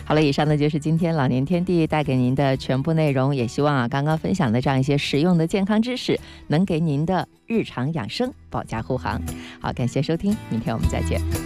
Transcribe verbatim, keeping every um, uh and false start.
好了，以上呢就是今天老年天地带给您的全部内容，也希望啊刚刚分享的这样一些实用的健康知识，能给您的日常养生保驾护航。好，感谢收听，明天我们再见。